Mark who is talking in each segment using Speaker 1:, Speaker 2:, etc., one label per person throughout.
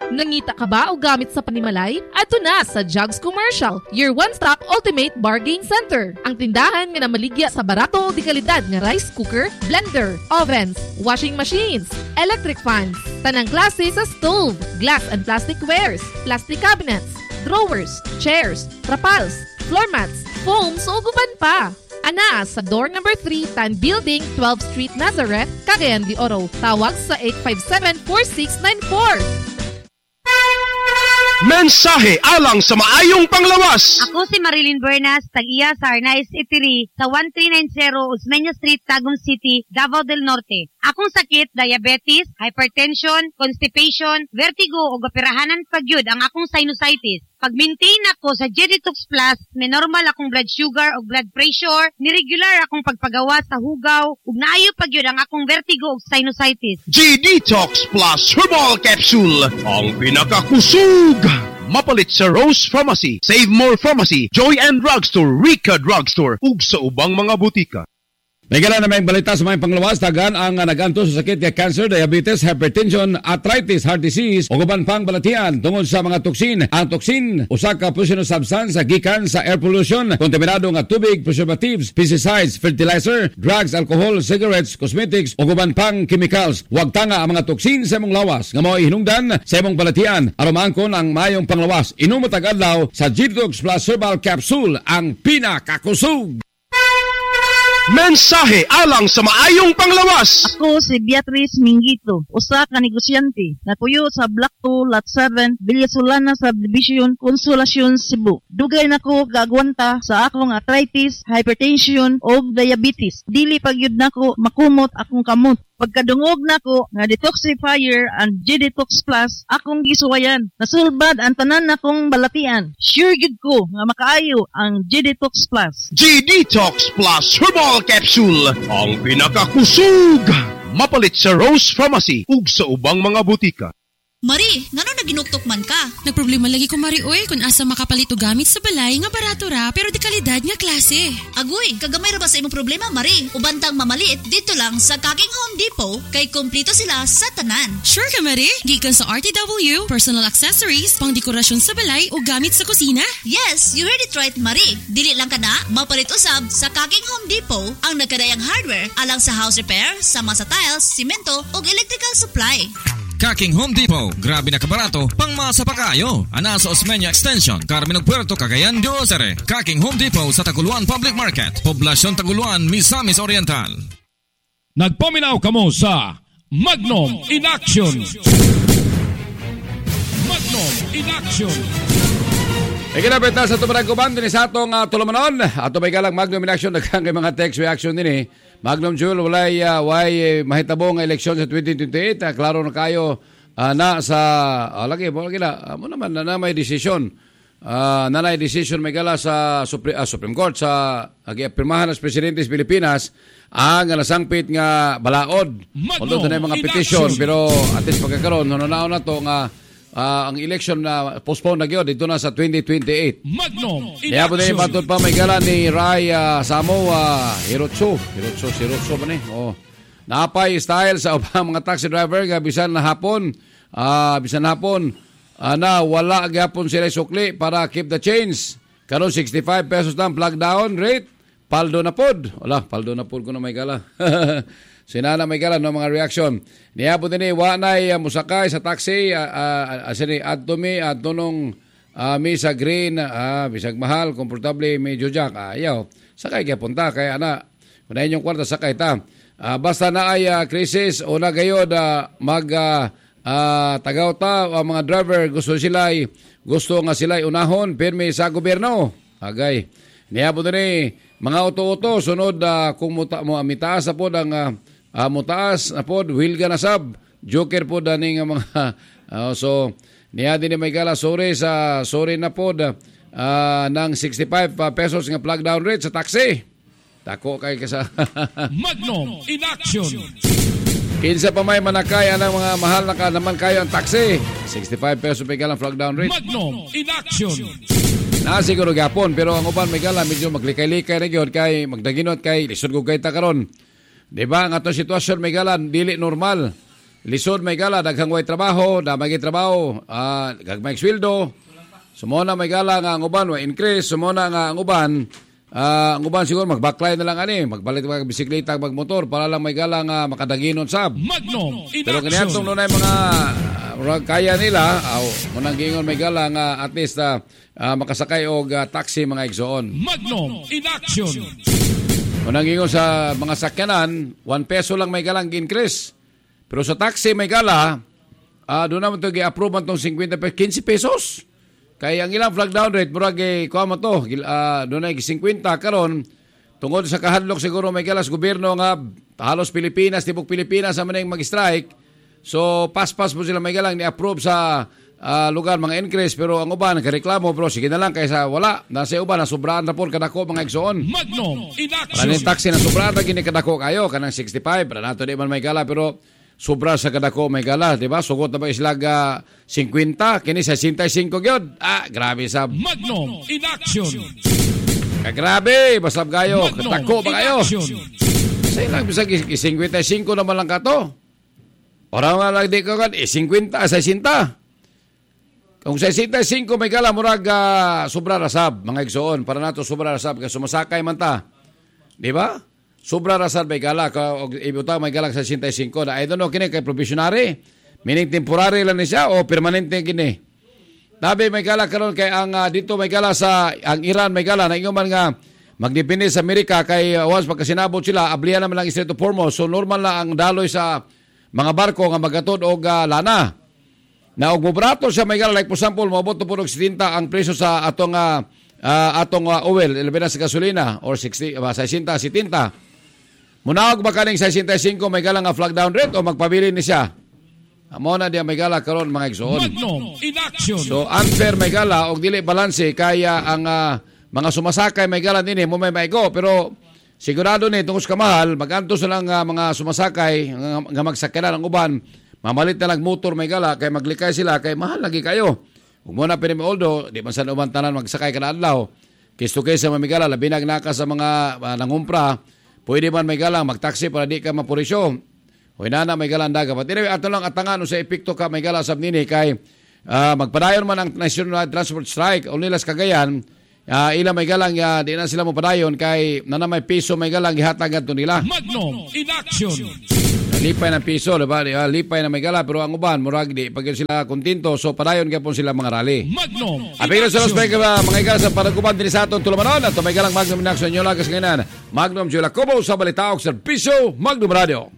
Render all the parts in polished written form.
Speaker 1: Nangita ka ba o gamit sa panimalay? Ato na sa Jugs Commercial, your one-stop ultimate bargain center. Ang tindahan nga namaligya sa barato o di kalidad nga rice cooker, blender, ovens, washing machines, electric fans, tanang klase sa stove, glass and plastic wares, plastic cabinets, drawers, chairs, trapals, floor mats, foams o guban pa. Ana sa door number 3, Tan Building, 12th Street, Nazareth, Cagayan de Oro. Tawag sa 857-4694.
Speaker 2: Mensahe alang sa maayong panglawas.
Speaker 3: Ako si Marilyn Bernas, tag-iya sa Arnaiz Eatery sa 1390 Osmeña Street, Tagum City, Davao del Norte. Akong sakit, diabetes, hypertension, constipation, vertigo o gapirahanan pagyud ang akong sinusitis. Pag-maintain ako sa G-Detox Plus, may normal akong blood sugar o blood pressure, niregular akong pagpagawa sa hugaw, ug naayo pagyud ang akong vertigo o sinusitis.
Speaker 2: G-Detox Plus Herbal Capsule, ang pinakakusog. Mapalit sa Rose Pharmacy, Save More Pharmacy, Joy and Drugstore, Rica Drugstore, ug sa ubang mga butika.
Speaker 4: May gala na may balita sa mga panglawas, tagan ang naganto sa sakit ng cancer, diabetes, hypertension, arthritis, heart disease, o guban pang balatian tungod sa mga toksin. Ang toksin, usa ka poisonous substance gikan sa air pollution, kontaminado nga tubig, preservatives, pesticides, fertilizer, drugs, alcohol, cigarettes, cosmetics, o guban pang chemicals. Huwag tanga ang mga toksin sa imong lawas nga mao hinungdan sa imong balatian. Aron maangkon ang mayong panglawas, inumo tag-adlaw sa G-Detox Plus Herbal Capsule, ang pinakakusog.
Speaker 2: Mensahe alang sa maayong panglawas.
Speaker 5: Ako si Beatrice Mingito, usa ka negosyante, natuyo sa Block 2, Lot 7, Villasolana Subdivision, Consolacion, Cebu. Dugay nako gagwanta sa akong arthritis, hypertension o diabetes. Dili pagyud nako makumot akong kamot. Pagkadungog nako nga detoxifier and G-Detox Plus, akong gisuwayan. Nasulbad ang tanan nakong balatian. Sure gid ko nga makaayo ang G-Detox Plus.
Speaker 2: G-Detox Plus Herbal Capsule, ang pinakakusog. Mapalit sa Rose Pharmacy ug sa ubang mga butika.
Speaker 6: Mari, ngano naginuktok man ka?
Speaker 7: Nagproblema lagi ko, Mari, oy, kung asa makapalit og gamit sa balay nga barato ra pero di kalidad nga klase.
Speaker 6: Agoy, kagamay ra ba sa imong problema, Mari? Ubantang mamalit dito lang sa Kaking Home Depot kay kumpleto sila sa tanan.
Speaker 7: Sure ka, Mari? Gikan sa RTW, personal accessories, pang dekorasyon sa balay o gamit sa kusina?
Speaker 6: Yes, you heard it right, Mari. Dili lang ka na mapalit usab sa Kaking Home Depot ang nagkadayang hardware alang sa house repair, sama sa tiles, simento ug electrical supply.
Speaker 8: Kaking Home Depot, grabe na kabarato, pang masa pa kayo. Ana sa Osmeña Extension, Carmen Puerto, Cagayan de Oro. Kaking Home Depot sa Taguluan Public Market, Poblasyon Taguluan, Misamis Oriental.
Speaker 9: Nagpaminaw kamo sa Magnum in Action. Magnum in Action.
Speaker 4: Ikinapit na sa tumarang kuban din sa atong tulumanon. Ato may galang Magnum in Action, nagkang kay mga text reaction din eh. Magnum Jewel, walay mahitabo nga eleksyon sa 2028. Klaro na kayo na sa, lagi na, mo naman na may desisyon. Na may desisyon may gala sa Supreme Court sa pirmahan ng Presidente sa Pilipinas ang nasangpit nga balaod. Although na yung mga petition, pero at least pagkakaroon, naon na to nga ang election na postpone na gyud dito na sa 2028.
Speaker 9: Magnum in
Speaker 4: Action. Din matod pa may gala ni Ray Samo Hirotso ba ni? Oh. Napay style sa ubang mga taxi driver nga bisan hapon na wala gyapon sila sukli para keep the change. Karon 65 pesos lang plug down rate. Paldo na pod. Wala, paldo na pod kuno may gala. Sinana may gala no mga reaction. Niabot ni wa nay musakay sa taxi asini adtumi adtonong mi sa green bisag mahal komportable medyo jack ayaw sakay kay punta kay ana kun inyong kwarta sakay ta basta na ay crisis o na gayod mag tagaw ta mga driver gusto nga sila unahon permi sa gobyerno agay niabot ni mga auto sunod kung mitaas sa pod ang mutaas na pod, wilga na sab, joker po daning mga, so, niya din may gala, sorry na pod, ng 65 pesos nga plug down rate sa taxi. Tako kay kasa.
Speaker 9: Magnum in Action.
Speaker 4: Kinsa pa may manakay ang mga mahal na ka naman kayo ang taxi. 65 pesos may gala plug down rate.
Speaker 9: Magnum in Action.
Speaker 4: Siguro gapon, pero ang uban may gala, medyo maglikay-likay na gyud kay magdaginot kay lisod ko kay ta karon. Diba, ang ato sitwasyon may galan, dili normal. lisod may gala, daghang way trabaho, damay trabaho, gagmay sweldo. Sumona may gala nga ang uban, way increase. Sumona nga ang uban siguro mag-backline na lang magbalit mga bisikleta, magmotor para lang may gala nga makadaginon sab.
Speaker 9: Magnum in
Speaker 4: Pero
Speaker 9: action.
Speaker 4: kaniyatong nunay mga kaya nila, munang gingon may gala nga at least makasakay og taxi mga igsoon.
Speaker 9: Magnum in action.
Speaker 4: Munang gingon sa mga sakyanan, 1 peso lang may galang increase. Pero sa taxi may gala, doon naman ito i-approve man itong 15 pesos. Kaya ang ilang flag down rate, murag kuha mo to, doon ay 50 karon tungod sa kahadlok siguro may galas gobyerno nga halos Pilipinas, tibok Pilipinas sa manang mag-strike. So pas-pas po sila may galang ni-approve sa lugar mga increase, pero ang uban nagreklamo, pero sige na lang kaysa wala. Nasa uban na sobraan na po kadako mga igsoon.
Speaker 9: Magnum in action.
Speaker 4: Kaning taxi na sobraan na gini kadako kayo, kanang 65, para nato di man may gala, pero sobra sa kadako may gala, di ba? Sugot na ba islag 50, kini 65 gyud. Grabe sab.
Speaker 9: Magnum in action.
Speaker 4: Grabe, basab kayo.
Speaker 9: Magnum
Speaker 4: Katako ba
Speaker 9: in
Speaker 4: kayo?
Speaker 9: action.
Speaker 4: Sa ilang bisag 55 naman lang kato. Orang nga lang di ko kan 50, 60. Kung 65 may gala murag sobra rasab mga igsoon, para nato sobra rasab kay sumasakay man ta. Di ba? Sobra rasad may gala, ibutang may galang sa 65 na I don't know kini kay provisionary, meaning temporary lang ni siya o permanente kini. Tabi may gala karon kay ang dito may gala sa ang Iran may gala na ingon nga magdepende sa Amerika kay once pagkasinabot sila ablihan naman lang Strait of Hormuz, so normal na ang daloy sa mga barko nga magatod og lana. Na og mobrato siya may gala, like for example moabot po og 70 ang presyo sa atong oil, labi na sa gasolina or 60 70. Munawag ba kaning 65 may gala nga flag down rate o magpabili ni siya? Amo na diya may gala karon mga igsoon.
Speaker 9: Magnum in action.
Speaker 4: So unfair may gala og dili balanse kaya ang mga sumasakay may gala dinhi mo may maigo, pero sigurado ni tungos kamahal magantos na lang mga sumasakay nga magsakyanan ang uban, mamalit na lang motor may gala kay maglikay sila kay mahal lagi kayo. Ug mo na pinimi oldo, di man sa uban tanan magsakay kada adlaw. Kisto kay sa mamigala labi naka sa mga nangumpra. Pwede man may galang magtaksi para di ka mapurisyo. O inana may galang daga. But anyway, ato lang atangan sa epikto ka may galang sab nini kay magpadayon man ang National Transport Strike o nilas Cagayan. Ila may galang di na sila mapadayon kay nanamay piso may galang gihatag adto nila.
Speaker 9: Magnum in action.
Speaker 4: Lipay ng piso, diba? Lipay na may gala, pero ang uban, murag di, pag sila kontento, so padayon ka po sila mga rally.
Speaker 9: Magnum in
Speaker 4: Apigil sa
Speaker 9: action.
Speaker 4: mga igala sa panaguban din sa aton tulumanon, at may galang Magnum in action nyo lagas ngayon. Magnum Jula Cobo sa Balitaok Servisyo, Magnum Radio.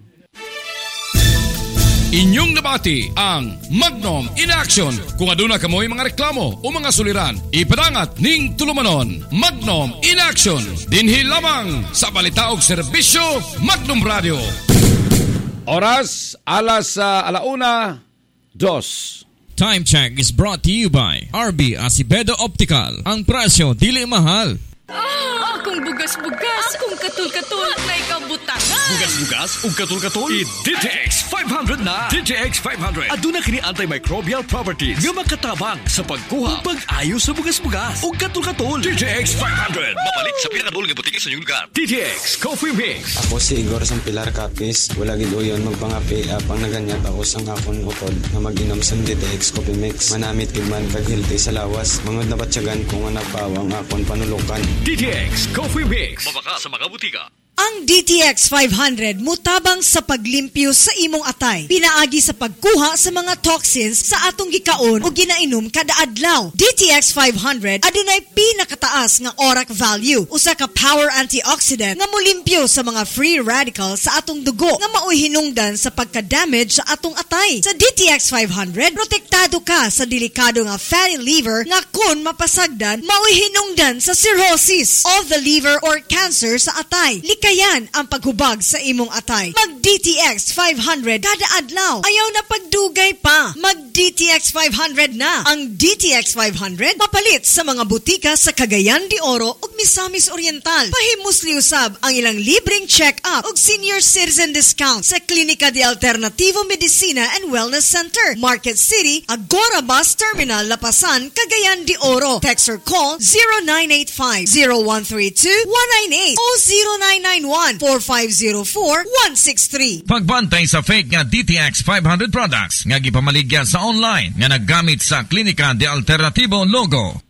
Speaker 9: Inyong nabati ang Magnum in action. Kung aduna kamoy mga reklamo o mga suliran, ipadangat ning tulumanon. Magnum in action. Dinhi lamang sa Balitaog Serbisyo, Magnum Radio.
Speaker 4: Oras, alas 1:02.
Speaker 8: Time check is brought to you by RB Acevedo Optical. Ang presyo dili mahal.
Speaker 7: Akong bugas-bugas, akong katul-katul, na ikabutangan.
Speaker 10: Bugas-bugas ug katul-katul DTX 500 na. DTX 500 aduna kini antimicrobial properties nga makatabang sa pagkuha ug pag-ayo sa bugas-bugas ug katul-katul. DTX 500 mapalit sa pinakadulong nga butika sa inyong lugar. DTX Coffee Mix.
Speaker 11: Ako si Igor Sampilar Capis. Wala gid uyon magpangapi apang naganyat ako sang akon utod na mag-inom sa DTX Coffee Mix. Manamit gid man kag healthy sa lawas. Mangod na batyagan kung anak pawang akon panulukan.
Speaker 10: DTX Coffee Mix. Mabaka sa mga butika.
Speaker 12: Ang DTX 500 mutabang sa paglimpyo sa imong atay. Pinaagi sa pagkuha sa mga toxins sa atong gikaon o ginainom kada adlaw. DTX 500 adunay pinakataas nga ORAC value, usa ka power antioxidant nga molimpyo sa mga free radicals sa atong dugo nga maoy hinungdan sa pagka-damage sa atong atay. Sa DTX 500, protektado ka sa delikado nga fatty liver nga kun mapasagdan maoy hinungdan sa cirrhosis of the liver or cancer sa atay. Likayan ang paghubag sa imong atay. Mag DTX 500 kada adlaw. Ayaw na pagdugay pa. Mag DTX DTX 500 na. Ang DTX 500 mapalit sa mga butika sa Cagayan de Oro ug Misamis Oriental. Pahimusli usab ang ilang libreng check-up ug senior citizen discount sa Klinika de Alternativo Medicina and Wellness Center, Market City, Agora Bus Terminal, Lapasan, Cagayan de Oro. Text or call 0985-0132-198 o 0991-4504-163.
Speaker 8: Pagbantay sa fake nga DTX 500 products nga gipamaligya sa online nga naggamit sa Klinika de Alternativo logo.